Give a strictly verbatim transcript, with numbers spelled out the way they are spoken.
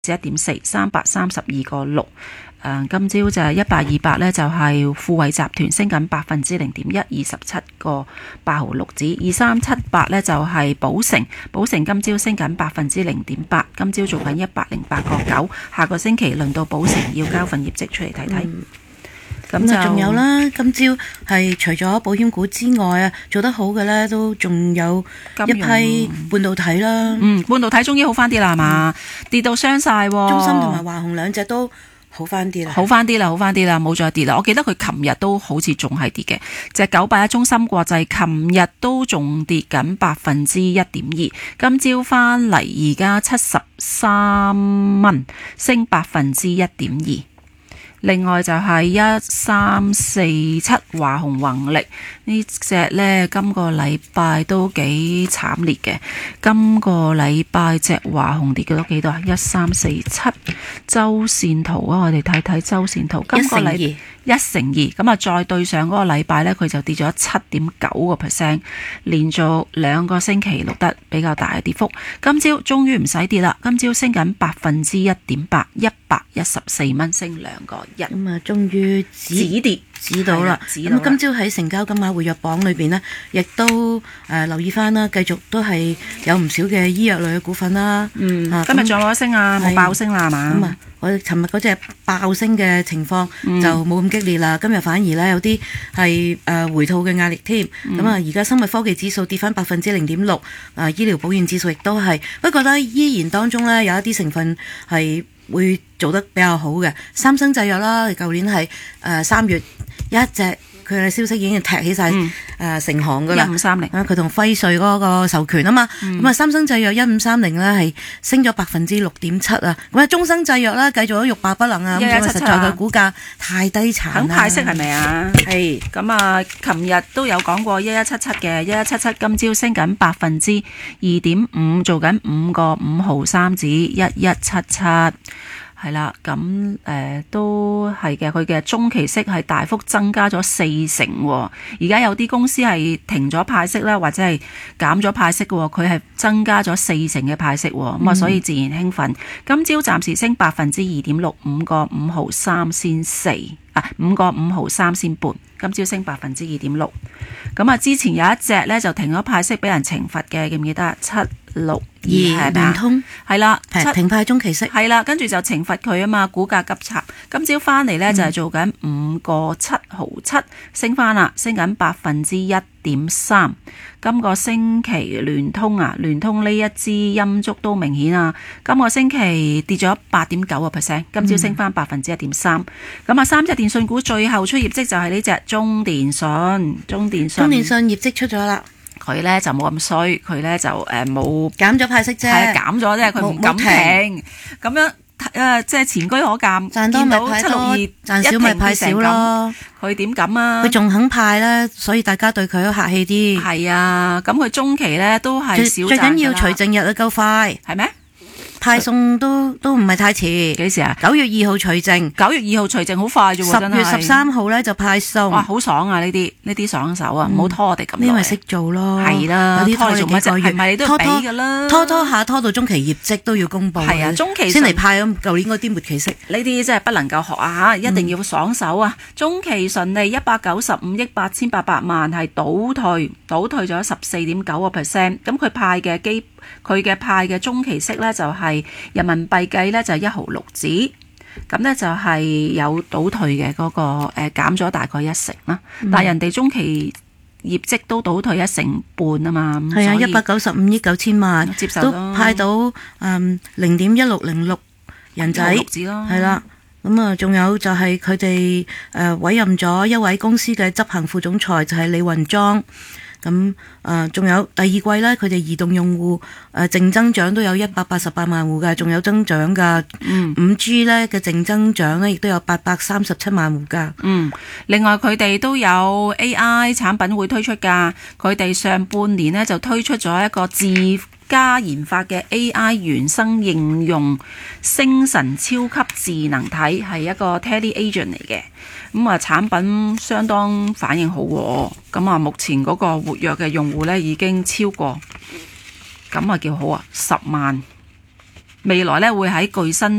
至一點四，三百三十二個六。誒，今朝就係一八二八呢，就係富衛集團升緊百分之零點一，二十七個八毫六子。二三七八呢，就係寶城，寶城今朝升緊百分之零點八，今朝做緊一百零八個九。下個星期輪到寶城要交份業績出嚟睇睇。咁、嗯、 就仲有啦，今朝係除咗保險股之外啊，做得好嘅呢都仲有一批半導體啦。 嗯，半導體終於好翻啲啦，係嘛、嗯？跌到傷晒， 中芯同埋華虹兩隻都好翻啲啦， 好翻啲啦，好翻啲啦，冇再跌啦。我記得佢琴日都好似仲係跌嘅，隻九八一中芯國際琴日都仲跌緊百分之一點二，今朝翻嚟而家七十三蚊，升百分之一點二。另外就係一三四七華虹宏力呢隻呢，今個禮拜都幾慘烈嘅。今個禮拜隻華虹跌咗幾多啊？一三四七周線圖啊，我哋睇睇周線圖。今個禮一成二，咁啊再對上嗰個禮拜呢，佢就跌咗七點九個 percent， 連續兩個星期錄得比較大嘅跌幅。今朝終於唔使跌啦，今朝升緊百分之一點八，一百一十四蚊，升兩個一。 咁啊，終於止，止跌止到啦。咁今朝喺成交金額活躍榜裏邊呢，亦都誒、呃、留意翻啦，繼續都係有唔少嘅醫藥類嘅股份啦。 嗯，啊、今日仲有冇升啊？冇爆升啦，係嘛？ 咁啊，我哋尋日嗰隻爆升嘅情況就冇咁激烈啦。嗯、今日反而咧有啲係誒回吐嘅壓力添。咁、嗯、啊，而家生物科技指數跌翻百分之零點六，啊醫療保健指數亦都係，不過咧依然當中咧有一啲成分係會做得比較好嘅。三生製藥啦，舊年係誒三月一隻。佢嘅消息已經踢起晒誒、嗯、成行噶啦， 一五三零啊， 佢同輝瑞嗰個授權啊嘛，咁啊、嗯、三生製藥一五三零咧係升咗百分之六點七啊，咁啊中生製藥啦繼續都欲罷不能啊，咁因為實在嘅股價太低殘啦。 肯派息係咪啊？ 係咁啊，琴日都有講過一一七七嘅，一一七七今朝升緊百分之二點五，做緊五個五毫三子，一一七七。係啦，咁誒、呃、都係嘅，佢嘅中期息係大幅增加咗四成喎。而家有啲公司係停咗派息啦，或者係減咗派息嘅，佢係增加咗四成嘅派息，咁啊、嗯、所以自然興奮。今朝暫時升百分之二點六，五個五毫三先四啊，五個五毫三先半。今朝升百分之二點六。咁啊，之前有一隻呢就停咗派息，俾人懲罰嘅，記唔記得啊？七六二係聯通係啦， 停派中期息係啦，跟住就懲罰佢啊嘛，股價急插。今朝翻嚟呢，就係做緊五個七毫七，升翻啦，升緊百分之一點三。今個星期聯通啊，聯通呢一支陰燭都明顯啊。今個星期跌咗八點九個 percent， 今朝升翻百分之一點三。咁啊，三隻電信股最後出業績就係呢隻中電信，中電信， 中電信業績出咗啦。 佢呢就冇咁衰，佢呢就誒冇減咗派息啫， 係減咗啫，佢唔敢停，咁樣誒即係前居可鑑， 賺多咪派多，賺少咪派少咯。 佢點敢啊？ 佢仲肯派咧，所以大家對佢都客氣啲。 係啊，咁佢中期呢都係少賺㗎啦。 最緊要除淨日啊夠快， 係咩？ 派送都都唔係太遲。 幾時啊？ 九月二號除淨， 九月二號除淨好快啫喎，真係。十月十三號咧就派送。 哇，好爽啊！呢啲呢啲爽手啊，唔好、嗯、拖我哋咁耐。 呢咪識做咯。係啦， 有啲拖做乜啫？係咪你都俾㗎啦？ 拖拖下拖到中期業績都要公佈。 係啊，中期先嚟派咁舊年嗰啲末期息。 呢啲真係不能夠學啊嚇！一定要爽手啊！嗯、中期純利一百九十五億八千八百萬係倒退，倒退咗十四點九個 percent。咁佢派嘅基佢嘅派嘅中期息咧就係人民幣計咧就係一毫六子，咁咧就係有倒退嘅嗰、嗰個誒減咗大概一成啦。嗯、但係人哋中期業績都倒退一成半啊嘛。 係啊，一百九十五億九千萬， 接受都派到誒零點一六零六人仔，係啦。咁啊，仲有就係佢哋誒委任咗一位公司嘅執行副總裁，就係、是、李雲莊。咁誒，仲、呃、有第二季咧，佢哋移動用戶誒淨增長都有一百八十八萬戶㗎，仲有增長㗎。嗯，五 G 咧嘅淨增長咧，亦都有八百三十七萬戶㗎。 嗯，另外佢哋都有 A I 產品會推出㗎。佢哋上半年呢就推出咗一個自家研發嘅 A I 原生應用星辰超級智能體，係一個 Tele Agent 嚟嘅。咁啊，產品相當反應好喎。咁啊，目前嗰個活躍嘅用戶呢已經超過，咁啊叫好啊，十萬。未來呢會喺巨新